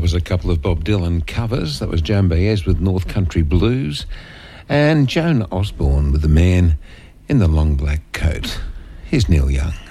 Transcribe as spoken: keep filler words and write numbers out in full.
that was a couple of Bob Dylan covers. That was Joan Baez with North Country Blues and Joan Osborne with The Man in the Long Black Coat. Here's Neil Young.